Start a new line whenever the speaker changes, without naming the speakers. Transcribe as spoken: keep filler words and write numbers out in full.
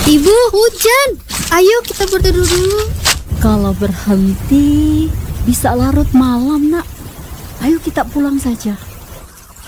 Ibu, hujan. Ayo kita berteduh dulu.
Kalau berhenti bisa larut malam, Nak. Ayo kita pulang saja.